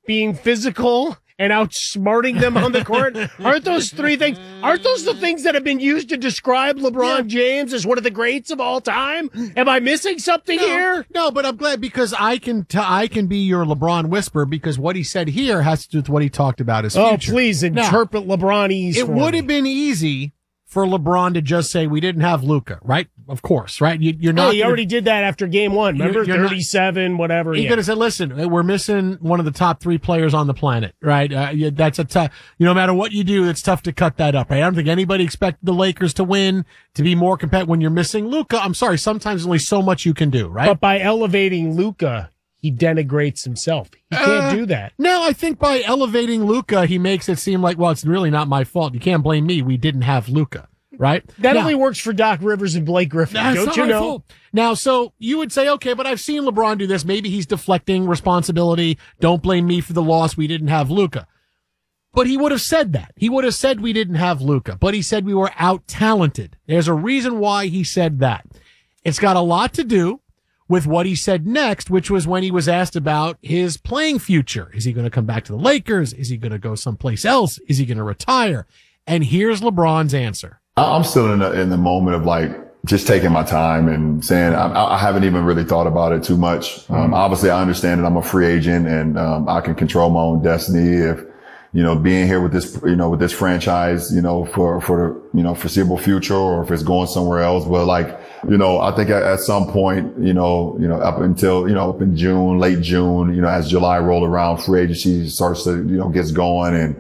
being physical, and outsmarting them on the court. Aren't those three things? Aren't those the things that have been used to describe LeBron James as one of the greats of all time? Am I missing something here? No, but I'm glad because I can be your LeBron whisperer because what he said here has to do with what he talked about his future. Oh, please interpret LeBronese. It would have been easy for LeBron to just say we didn't have Luka, right? Of course, right? You're not. He already did that after game one. Remember, 37, whatever. He could have said, "Listen, we're missing one of the top 3 players on the planet, right? That's a tough. No matter what you do, it's tough to cut that up. Right? I don't think anybody expected the Lakers to win, to be more competitive when you're missing Luka. I'm sorry, sometimes there's only so much you can do, right? But by elevating Luka, he denigrates himself. He can't do that. No, I think by elevating Luka, he makes it seem like, well, it's really not my fault. You can't blame me. We didn't have Luka. Right? That only works for Doc Rivers and Blake Griffin. Don't you know? Now, so you would say, okay, but I've seen LeBron do this. Maybe he's deflecting responsibility. Don't blame me for the loss. We didn't have Luka. But he would have said that. He would have said we didn't have Luka, but he said we were out-talented. There's a reason why he said that. It's got a lot to do with what he said next, which was when he was asked about his playing future. Is he going to come back to the Lakers? Is he going to go someplace else? Is he going to retire? And here's LeBron's answer. I'm still in the moment of like just taking my time and saying I haven't even really thought about it too much. Obviously I understand that I'm a free agent and I can control my own destiny if, being here with this, with this franchise, for the, foreseeable future or if it's going somewhere else. But like, I think at some point, up until, up in June, late June, as July rolled around, free agency starts to, gets going and,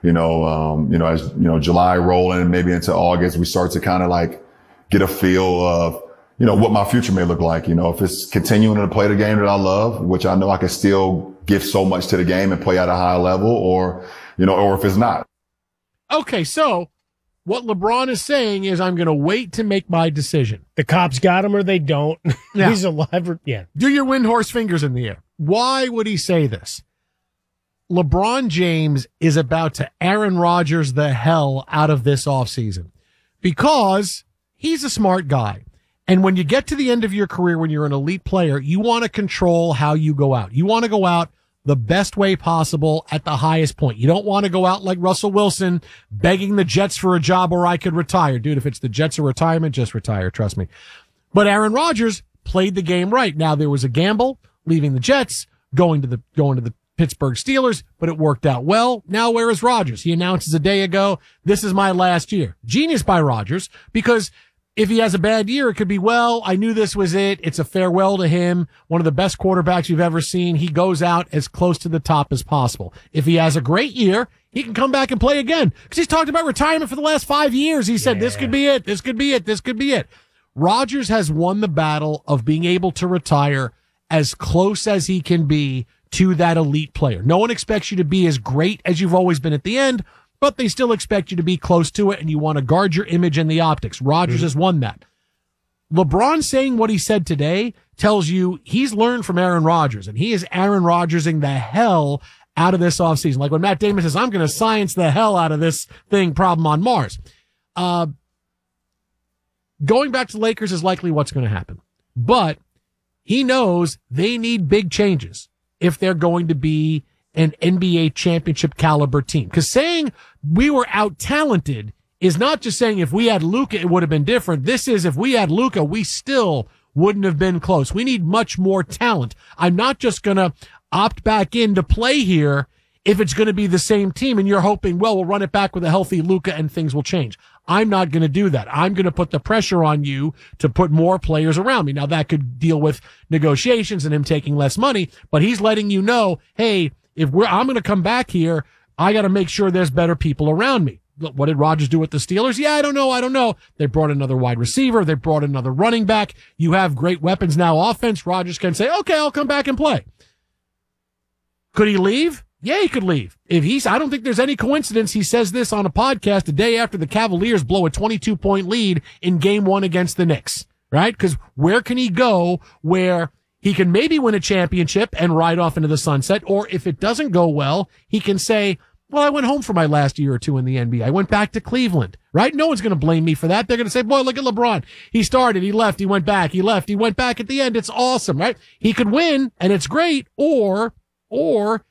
as, July rolling maybe into August, we start to kind of like get a feel of, what my future may look like. If it's continuing to play the game that I love, which I know I can still give so much to the game and play at a high level or if it's not. Okay. So what LeBron is saying is I'm going to wait to make my decision. The cops got him or they don't. Yeah. He's alive. Yeah. Do your Windhorse fingers in the air. Why would he say this? LeBron James is about to Aaron Rodgers the hell out of this offseason because he's a smart guy. And when you get to the end of your career, when you're an elite player, you want to control how you go out. You want to go out the best way possible at the highest point. You don't want to go out like Russell Wilson begging the Jets for a job or I could retire. Dude, if it's the Jets or retirement, just retire. Trust me. But Aaron Rodgers played the game right. Now there was a gamble leaving the Jets, going to the Pittsburgh Steelers, but it worked out well. Now where is Rodgers? He announces a day ago, this is my last year. Genius by Rodgers, because if he has a bad year, it could be, well, I knew this was it. It's a farewell to him. One of the best quarterbacks you've ever seen. He goes out as close to the top as possible. If he has a great year, he can come back and play again. Because he's talked about retirement for the last 5 years. He said, this could be it. This could be it. This could be it. Rodgers has won the battle of being able to retire as close as he can be to that elite player. No one expects you to be as great as you've always been at the end, but they still expect you to be close to it, and you want to guard your image and the optics. Rodgers has won that. LeBron saying what he said today tells you he's learned from Aaron Rodgers, and he is Aaron Rodgersing the hell out of this offseason. Like when Matt Damon says, I'm going to science the hell out of this thing problem on Mars. Going back to the Lakers is likely what's going to happen. But he knows they need big changes if they're going to be an NBA championship caliber team. Because saying we were out-talented is not just saying if we had Luka, it would have been different. This is if we had Luka, we still wouldn't have been close. We need much more talent. I'm not just going to opt back in to play here if it's going to be the same team and you're hoping, well, we'll run it back with a healthy Luka and things will change. I'm not going to do that. I'm going to put the pressure on you to put more players around me. Now that could deal with negotiations and him taking less money, but he's letting you know, hey, I'm going to come back here, I got to make sure there's better people around me. What did Rodgers do with the Steelers? Yeah, I don't know. They brought another wide receiver. They brought another running back. You have great weapons now offense. Rodgers can say, okay, I'll come back and play. Could he leave? Yeah, he could leave. I don't think there's any coincidence he says this on a podcast a day after the Cavaliers blow a 22-point lead in game 1 against the Knicks, right? Because where can he go where he can maybe win a championship and ride off into the sunset? Or if it doesn't go well, he can say, well, I went home for my last year or two in the NBA. I went back to Cleveland, right? No one's going to blame me for that. They're going to say, boy, look at LeBron. He started, he left, he went back, he left, he went back at the end. It's awesome, right? He could win and it's great, or